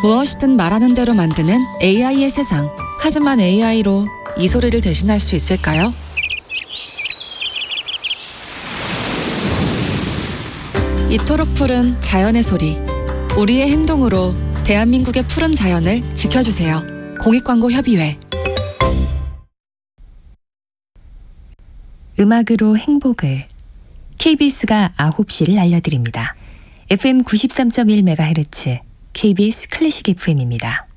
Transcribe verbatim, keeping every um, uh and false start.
무엇이든 말하는 대로 만드는 에이아이의 세상. 하지만 에이아이로 이 소리를 대신할 수 있을까요? 이토록 푸른 자연의 소리. 우리의 행동으로 대한민국의 푸른 자연을 지켜주세요. 공익광고협의회. 음악으로 행복을. 케이비에스가 아홉 시를 알려드립니다. 에프엠 구십삼 점 일 메가헤르츠 케이비에스 클래식 에프엠입니다.